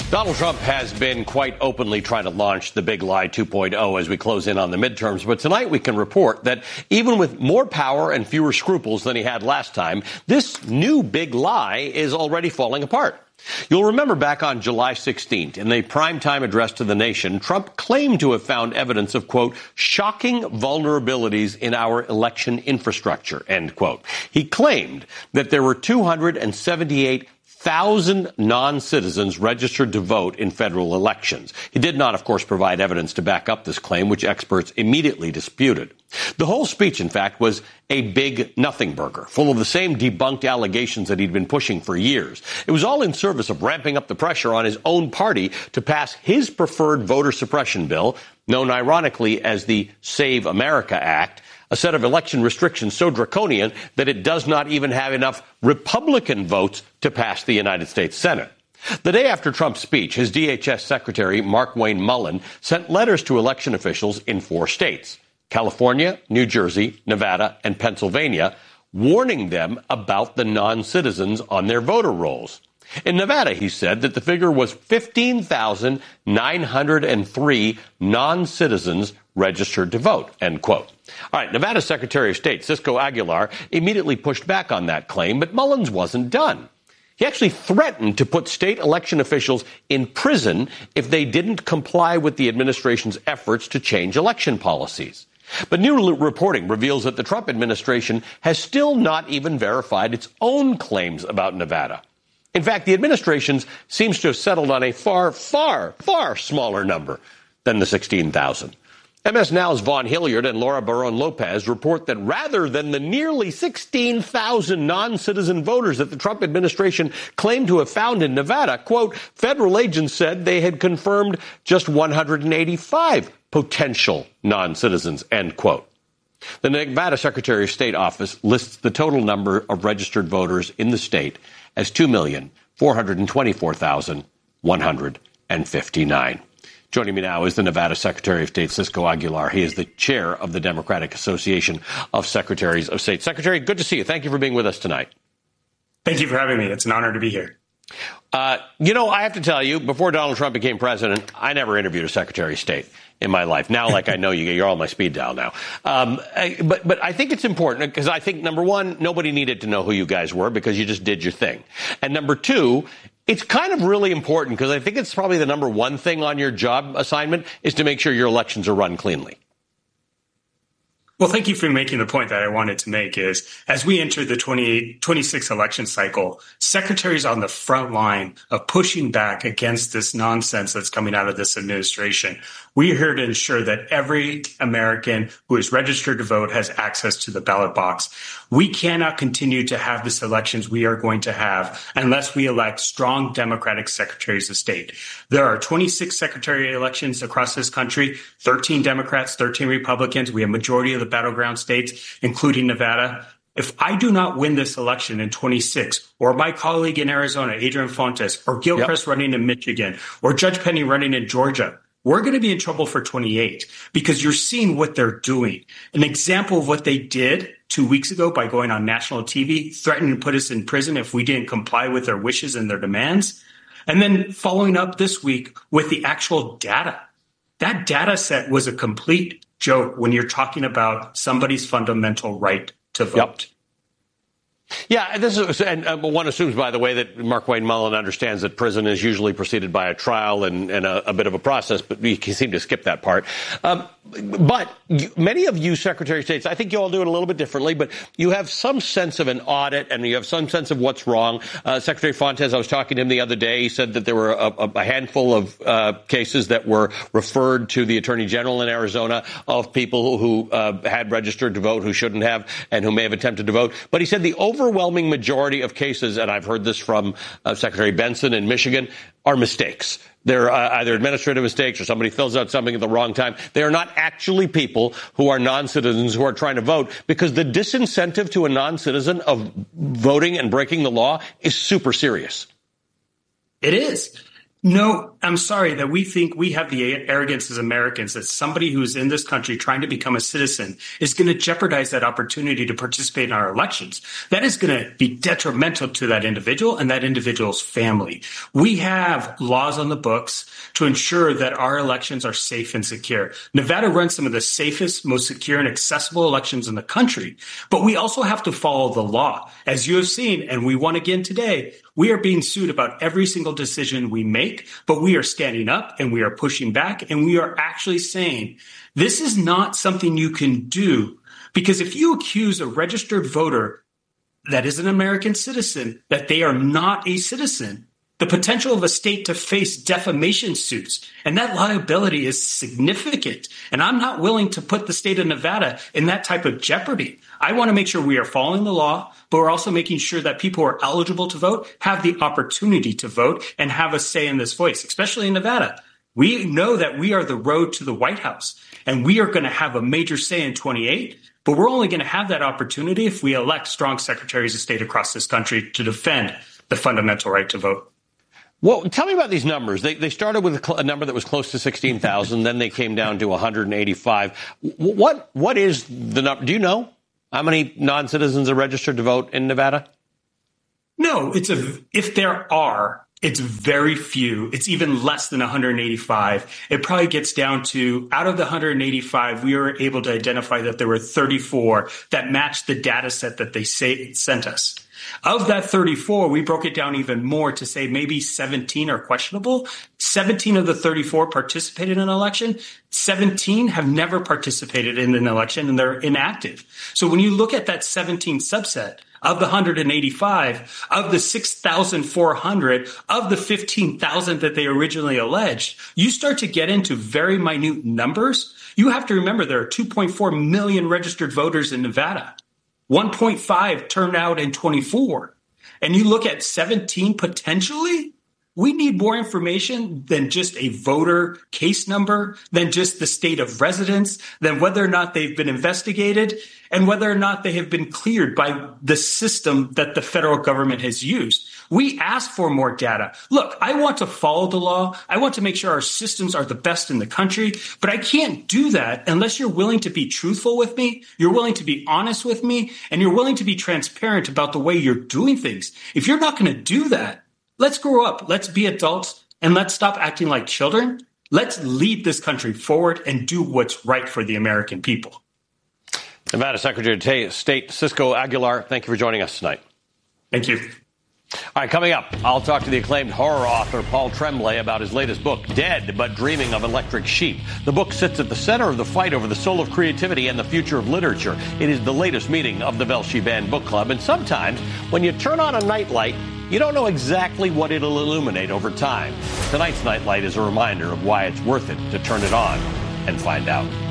Donald Trump has been quite openly trying to launch the big lie 2.0 as we close in on the midterms. But tonight we can report that even with more power and fewer scruples than he had last time, this new big lie is already falling apart. You'll remember back on July 16th, in the primetime address to the nation, Trump claimed to have found evidence of, quote, shocking vulnerabilities in our election infrastructure, end quote. He claimed that there were 278,000 non-citizens registered to vote in federal elections. He did not, of course, provide evidence to back up this claim, which experts immediately disputed. The whole speech, in fact, was a big nothing burger, full of the same debunked allegations that he'd been pushing for years. It was all in service of ramping up the pressure on his own party to pass his preferred voter suppression bill, known ironically as the Save America Act, a set of election restrictions so draconian that it does not even have enough Republican votes to pass the United States Senate. The day after Trump's speech, his DHS Secretary, Markwayne Mullin, sent letters to election officials in 4 states, California, New Jersey, Nevada, and Pennsylvania, warning them about the non-citizens on their voter rolls. In Nevada, he said that the figure was 15,903 non-citizens registered to vote, end quote. All right, Nevada Secretary of State Cisco Aguilar immediately pushed back on that claim, but Mullins wasn't done. He actually threatened to put state election officials in prison if they didn't comply with the administration's efforts to change election policies. But new reporting reveals that the Trump administration has still not even verified its own claims about Nevada. In fact, the administration seems to have settled on a far, far, far smaller number than the 16,000. MS Now's Vaughn Hilliard and Laura Barron-Lopez report that rather than the nearly 16,000 non-citizen voters that the Trump administration claimed to have found in Nevada, quote, federal agents said they had confirmed just 185 potential non-citizens, end quote. The Nevada Secretary of State office lists the total number of registered voters in the state as 2,424,159. Joining me now is the Nevada Secretary of State, Cisco Aguilar. He is the chair of the Democratic Association of Secretaries of State. Secretary, good to see you. Thank you for being with us tonight. Thank you for having me. It's an honor to be here. I have to tell you, before Donald Trump became president, I never interviewed a Secretary of State in my life. Now, like I know you, you're on my speed dial now. But I think it's important because I think, number one, nobody needed to know who you guys were because you just did your thing. And number two, it's kind of really important because I think it's probably the number one thing on your job assignment is to make sure your elections are run cleanly. Well, thank you for making the point that I wanted to make is as we enter the 26 election cycle, secretaries on the front line of pushing back against this nonsense that's coming out of this administration. We are here to ensure that every American who is registered to vote has access to the ballot box. We cannot continue to have this elections we are going to have unless we elect strong Democratic secretaries of state. There are 26 secretary elections across this country, 13 Democrats, 13 Republicans. We have majority of the battleground states, including Nevada. If I do not win this election in 26, or my colleague in Arizona, Adrian Fontes, or Gilchrist running in Michigan, or Judge Penny running in Georgia, we're going to be in trouble for 28 because you're seeing what they're doing. An example of what they did 2 weeks ago by going on national TV, threatening to put us in prison if we didn't comply with their wishes and their demands. And then following up this week with the actual data. That data set was a complete joke when you're talking about somebody's fundamental right to vote. Yep. Yeah, and one assumes, by the way, that Markwayne Mullin understands that prison is usually preceded by a trial and a bit of a process, but we seem to skip that part. But many of you Secretary of States, I think you all do it a little bit differently, but you have some sense of an audit and you have some sense of what's wrong. Secretary Fontes, I was talking to him the other day. He said that there were a handful of cases that were referred to the Attorney General in Arizona of people who had registered to vote who shouldn't have and who may have attempted to vote. But he said the overwhelming majority of cases, and I've heard this from Secretary Benson in Michigan, are mistakes. They're either administrative mistakes or somebody fills out something at the wrong time. They are not actually people who are non-citizens who are trying to vote because the disincentive to a non-citizen of voting and breaking the law is super serious. It is. No, I'm sorry that we think we have the arrogance as Americans that somebody who's in this country trying to become a citizen is going to jeopardize that opportunity to participate in our elections. That is going to be detrimental to that individual and that individual's family. We have laws on the books to ensure that our elections are safe and secure. Nevada runs some of the safest, most secure and accessible elections in the country, but we also have to follow the law. As you have seen, and we won again today, we are being sued about every single decision we make, but we are standing up and we are pushing back and we are actually saying this is not something you can do, because if you accuse a registered voter that is an American citizen that they are not a citizen, the potential of a state to face defamation suits, and that liability is significant. And I'm not willing to put the state of Nevada in that type of jeopardy. I want to make sure we are following the law, but we're also making sure that people who are eligible to vote have the opportunity to vote and have a say in this voice, especially in Nevada. We know that we are the road to the White House, and we are going to have a major say in 28, but we're only going to have that opportunity if we elect strong secretaries of state across this country to defend the fundamental right to vote. Well, tell me about these numbers. They started with a number that was close to 16,000. Then they came down to 185. What is the number? Do you know how many non-citizens are registered to vote in Nevada? No, if there are, it's very few. It's even less than 185. It probably gets down to, out of the 185, we were able to identify that there were 34 that matched the data set that they sent us. Of that 34, we broke it down even more to say maybe 17 are questionable. 17 of the 34 participated in an election. 17 have never participated in an election, and they're inactive. So when you look at that 17 subset, of the 185, of the 6,400, of the 15,000 that they originally alleged, you start to get into very minute numbers. You have to remember there are 2.4 million registered voters in Nevada. 1.5 turned out in 24. And you look at 17 potentially, we need more information than just a voter case number, than just the state of residence, than whether or not they've been investigated, and whether or not they have been cleared by the system that the federal government has used. We ask for more data. Look, I want to follow the law. I want to make sure our systems are the best in the country, but I can't do that unless you're willing to be truthful with me, you're willing to be honest with me, and you're willing to be transparent about the way you're doing things. If you're not going to do that, let's grow up, let's be adults, and let's stop acting like children. Let's lead this country forward and do what's right for the American people. Nevada Secretary of State Cisco Aguilar, thank you for joining us tonight. Thank you. All right, coming up, I'll talk to the acclaimed horror author Paul Tremblay about his latest book, Dead But Dreaming of Electric Sheep. The book sits at the center of the fight over the soul of creativity and the future of literature. It is the latest meeting of the Velshi Band Book Club, and sometimes when you turn on a nightlight, you don't know exactly what it'll illuminate over time. Tonight's nightlight is a reminder of why it's worth it to turn it on and find out.